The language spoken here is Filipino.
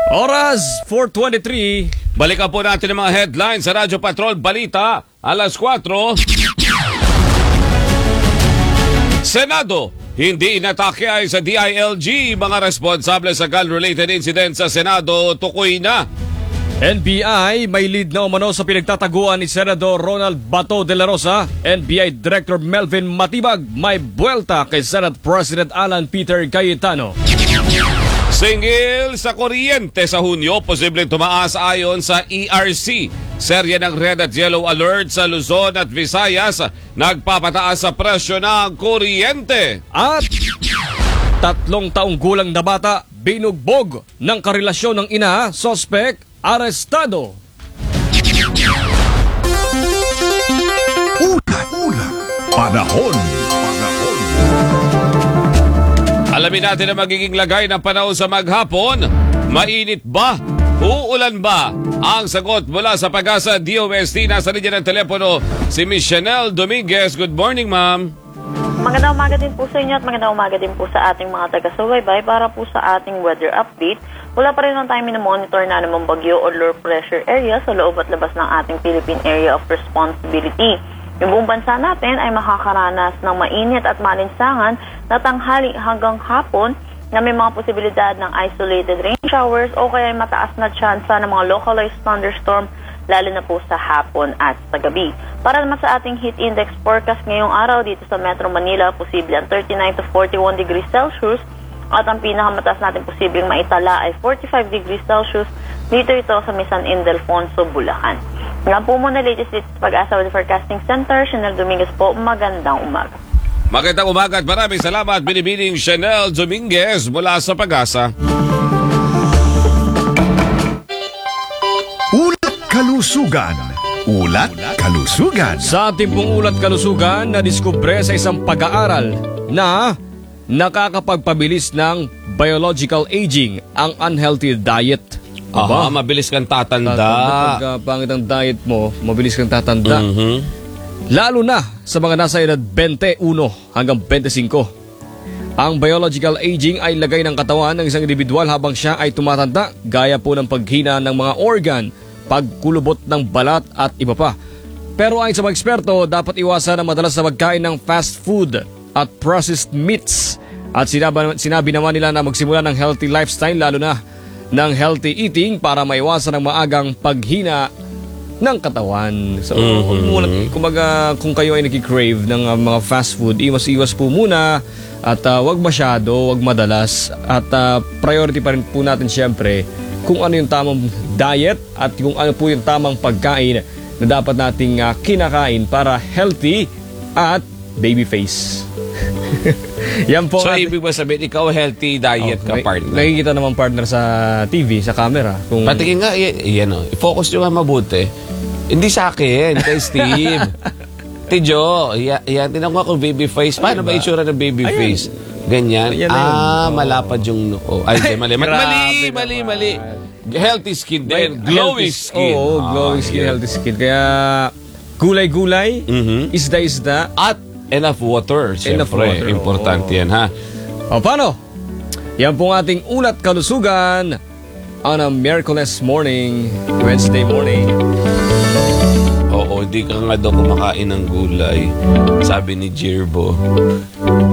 Oras 4:23. Balikan po natin ang mga headlines sa Radyo Patrol Balita, alas 4. Senado, hindi inatake ay sa DILG. Mga responsable sa gun-related incident sa Senado, tukoy na. NBI may lead na umano sa pinagtataguan ni Senador Ronald Bato de la Rosa. NBI Director Melvin Matibag may buwelta kay Senate President Alan Peter Cayetano. Singil sa kuryente sa Hunyo, posibleng tumaas ayon sa ERC. Serye ng Red at Yellow Alert sa Luzon at Visayas, nagpapataas sa presyo ng kuryente. At 3 taong gulang na bata, binugbog ng karelasyon ng ina, sospek, arestado. Ulat. Panahon. Alamin natin ang magiging lagay ng panahon sa maghapon. Mainit ba? Uulan ba? Ang sagot mula sa Pag-asa DOST. Nasa linya ng telepono si Miss Chanel Dominguez. Good morning, ma'am. Magandang umaga din po sa inyo at magandang umaga din po sa ating mga taga-subaybay para po sa ating weather update. Wala pa rin lang tayo minomonitor na namang bagyo o low pressure area sa loob at labas ng ating Philippine Area of Responsibility. Yung buong bansa natin ay makakaranas ng mainit at malinsangan na tanghali hanggang hapon na may mga posibilidad ng isolated rain showers o kaya mataas na tsansa ng mga localized thunderstorm lalo na po sa hapon at sa gabi. Para naman sa ating heat index forecast ngayong araw dito sa Metro Manila, posible ang 39 to 41 degrees Celsius at ang pinakamataas natin posibleng maitala ay 45 degrees Celsius dito ito sa San Ildefonso, Bulacan. Ngayon po muna latest dito sa Pag-asa Weather Forecasting Center. Chanel Dominguez po, magandang umaga. Magandang umaga at maraming salamat, binibining Chanel Dominguez mula sa Pag-asa. Ulat kalusugan. Ulat kalusugan. Sa ating pong ulat kalusugan, nadiskubre sa isang pag-aaral na nakakapagpabilis ng biological aging ang unhealthy diet. Aha, mabilis kang tatanda. Pag pangit ang diet mo, mabilis kang tatanda. Lalo na sa mga nasa edad 21 hanggang 25. Ang biological aging ay lagay ng katawan ng isang individual habang siya ay tumatanda, gaya po ng paghina ng mga organ, pagkulubot ng balat at iba pa. Pero ayon sa mga eksperto, dapat iwasan ang madalas na pagkain ng fast food at processed meats. At sinabi naman nila na magsimula ng healthy lifestyle, lalo na ng healthy eating para maiwasan ang maagang paghina ng katawan. So, kumaga, kung kayo ay nag-crave ng mga fast food, iwas-iwas po muna at wag masyado, wag madalas. At priority pa rin po natin siyempre kung ano yung tamang diet at kung ano po yung tamang pagkain na dapat nating kinakain para healthy at baby face. Yan po. So, ibig ba sabihin, ikaw healthy diet ka, partner? Nakikita naman partner sa TV, sa camera. Patingin nga, yan o. I-focus nyo nga mabuti. Hindi sa akin, kay Steve. Tijo, yan, tinanong ako baby face. Paano ba itsura ng baby face? Ganyan. Malapad yung noo. Ay, mali. Healthy skin din. Glowing skin. Oo, glowing skin, healthy skin. Kaya, gulay-gulay, isda-isda, at enough water, siyempre. Importante yan, ha? O, paano? Yan pong ating ulat kalusugan on a Miyerkules morning, Wednesday morning. Oo, di ka nga daw kumakain ng gulay. Sabi ni Jirbo.